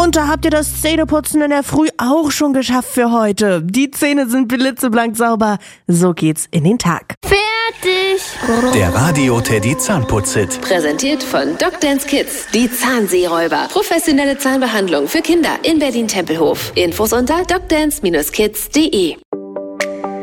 Und da habt ihr das Zähneputzen in der Früh auch schon geschafft für heute. Die Zähne sind blitzeblank sauber. So geht's in den Tag. Fertig. Der Radio Teddy Zahnputz-Hit. Präsentiert von DocDance Kids. Die Zahnseeräuber. Professionelle Zahnbehandlung für Kinder in Berlin-Tempelhof. Infos unter docdance-kids.de.